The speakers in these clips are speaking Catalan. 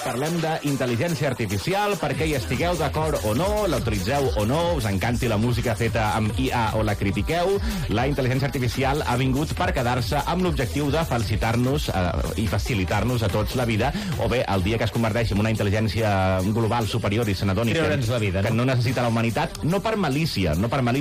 parlem d'intel·ligència artificial, perquè hi estigueu d'acord o no, l'autoritzeu o no, us encanti la música feta amb IA o la critiqueu. La intel·ligència artificial ha vingut per quedar-se amb l'objectiu de felicitar-nos i facilitar-nos a tots la vida, o bé, el dia que es converteixi en una intel·ligència global superior i se n'adoni que no necessita la humanitat, no per malícia,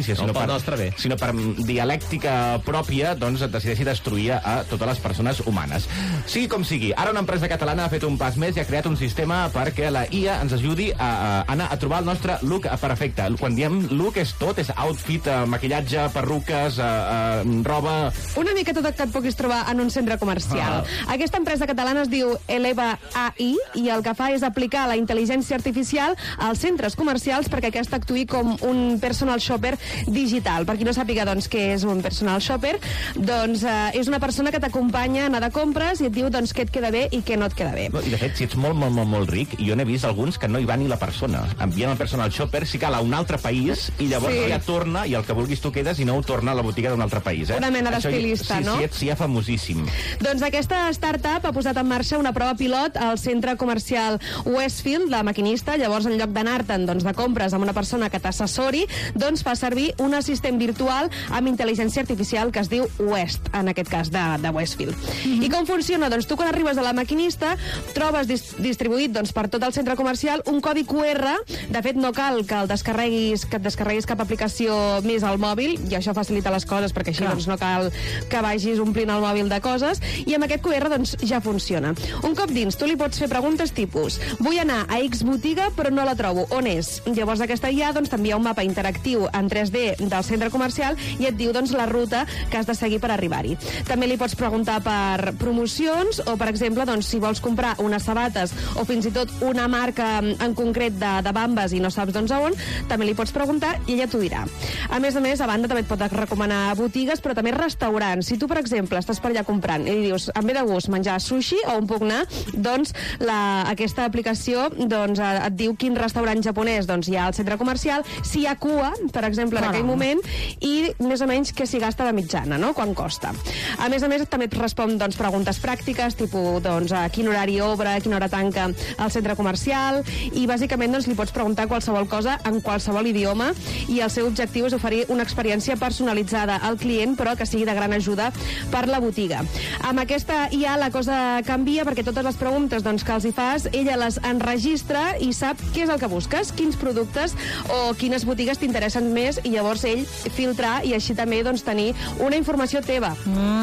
sinó per dialèctica pròpia, doncs et decideixi destruir a totes les persones humanes. Sigui com sigui, ara una empresa catalana ha fet un pas més i ha creat un sistema perquè la IA ens ajudi a anar a trobar el nostre look perfecte. Quan diem look és tot, és outfit, maquillatge, perruques, roba... Una mica tot el que et puguis trobar en un centre comercial. Aquesta empresa catalana es diu Eleva AI i el que fa és aplicar la intel·ligència artificial als centres comercials perquè aquesta actuï com un personal shopper digital. Per qui no sàpiga doncs, què és un personal shopper, doncs és una persona que t'acompanya a anar de compres i et diu doncs, què et queda bé i què no et queda bé. I de fet, si ets molt ric, jo n'he vist alguns que no hi va ni la persona. Envien el personal shopper, si cal, a un altre país i llavors ja torna i el que vulguis tu quedes i no ho torna a la botiga d'un altre país. Una mena d'estilista, no? Sí, ets ja famosíssim. Doncs aquesta startup ha posat en marxa una prova pilot al centre comercial Westfield, la maquinista. Llavors, en lloc d'anar-te'n de compres amb una persona que t'assessori, doncs fa servir un assistent virtual amb intel·ligència artificial que es diu West, en aquest cas de Westfield. I com funciona? Doncs tu quan arribes a la maquinista trobes distribuït per tot el centre comercial un codi QR. De fet, no cal que et descarreguis cap aplicació més al mòbil, i això facilita les coses perquè així no cal que vagis omplint el mòbil de coses, i amb aquest QR ja funciona. Un cop dins, tu li pots fer preguntes tipus: vull anar a X botiga però no la trobo, on és? Llavors aquesta IA t'envia un mapa interactiu en 3D del centre comercial i et diu la ruta que has de seguir per arribar-hi. També li pots preguntar per promocions o, per exemple, si vols comprar unes sabates o fins i tot una marca en concret de bambes i no saps on, també li pots preguntar i ella t'ho dirà. A més, a banda també et pot recomanar botigues, però també restaurants. Si tu, per exemple, estàs per allà comprant i dius, em ve de gust menjar sushi o on puc anar, doncs aquesta aplicació et diu quin restaurant japonès hi ha al centre comercial, si hi ha cua, per exemple, en aquell moment, i més o menys què s'hi gasta de mitjana, no? Quan costa. A més, també et respon preguntes pràctiques, tipus a quin horari obre, a quina hora tanca el centre comercial, i bàsicament li pots preguntar qualsevol cosa en qualsevol idioma, i el seu objectiu és oferir una experiència personalitzada al client, però que sigui de gran ajuda per la botiga. Amb aquesta IA la cosa canvia perquè totes les preguntes que els hi fas, ella les enregistra i sap què és el que busques, quins productes o quines botigues t'interessen més, i llavors ell filtrar i així també tenir una informació teva.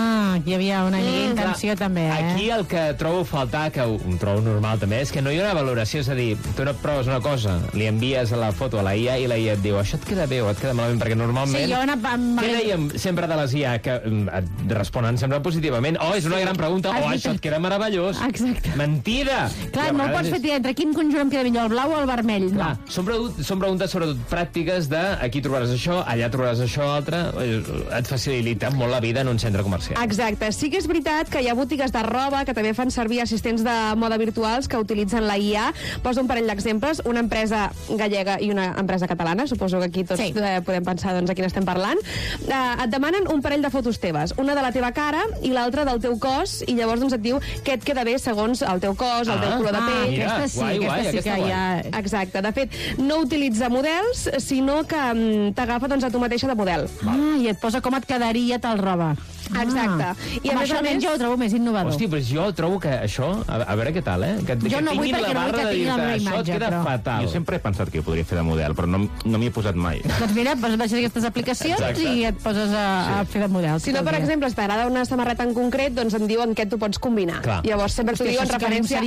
Hi havia una intenció també, Aquí el que trobo a faltar, que ho trobo normal també, és que no hi ha una valoració, és a dir, tu no et proves una cosa, li envies la foto a la IA i la IA et diu, això et queda bé o et queda malament, perquè normalment... Què dèiem sempre de les IA? Que et responen sempre positivament. És una gran pregunta, això et queda meravellós. Exacte. Mentida! Clar, no pots fer entre quin conjunt em queda millor, el blau o el vermell. Clar, són preguntes sobretot pràctiques de aquí trobaràs això, allà trobaràs això altre, et facilita molt la vida en un centre comercial. Exacte. Sí que és veritat que hi ha botigues de roba que també fan servir assistents de moda virtuals que utilitzen la IA. Poso un parell d'exemples. Una empresa gallega i una empresa catalana, suposo que aquí tots podem pensar a quina estem parlant. Et demanen un parell de fotos teves, una de la teva cara i l'altra del teu cos, i llavors et diu què et queda bé segons el teu cos, el teu color de pell. Mira, aquesta sí que hi ha... Exacte. De fet, no utilitza models, sinó que t'agafa a tu mateixa de model. I et posa com et quedaria tal roba. Exacte. I a més jo ho trobo més innovador. Hòstia, però jo trobo que això, a veure què tal, jo no vull perquè no vull que tingui la meva imatge, això et queda fatal. Jo sempre he pensat que ho podria fer de model, però no m'hi he posat mai. Doncs mira, baixes aquestes aplicacions i et poses a fer de model. Si no, per exemple, si t'agrada una samarreta en concret, doncs em diuen què tu pots combinar. Llavors sempre t'ho diuen en referència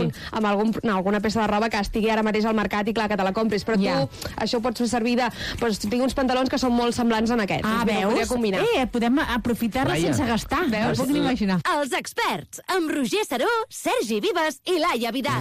amb alguna peça de roba que estigui ara mateix al mercat i clar, que te la compris, però tu això ho pots fer servir tinc uns pantalons que són molt semblants en aquests. Veus? Podem aprofitar-la sense gastar. Veus? No puc ni imaginar. Els experts, amb Roger Saró, Sergi Vives i Laia Vidal.